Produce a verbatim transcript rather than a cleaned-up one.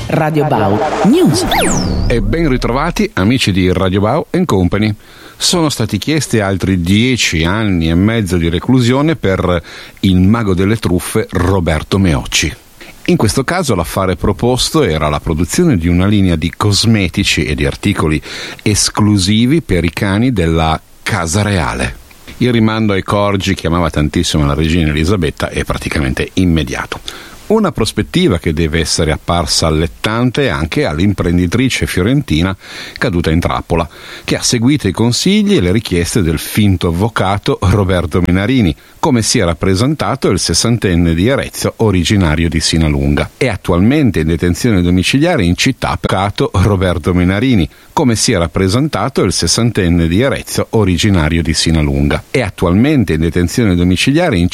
Radio Bau News. E ben ritrovati amici di Radio Bau and Company. Sono stati chiesti altri dieci anni e mezzo di reclusione per il mago delle truffe Roberto Meocci. In questo caso l'affare proposto era la produzione di una linea di cosmetici e di articoli esclusivi per i cani della Casa Reale. Il rimando ai corgi che amava tantissimo la regina Elisabetta è praticamente immediato. Una prospettiva che deve essere apparsa allettante anche all'imprenditrice fiorentina caduta in trappola, che ha seguito i consigli e le richieste del finto avvocato Roberto Menarini, come si era presentato il sessantenne di Arezzo originario di Sinalunga. È attualmente in detenzione domiciliare in città avvocato Roberto Menarini, come si era presentato il sessantenne di Arezzo originario di Sinalunga. È attualmente in detenzione domiciliare in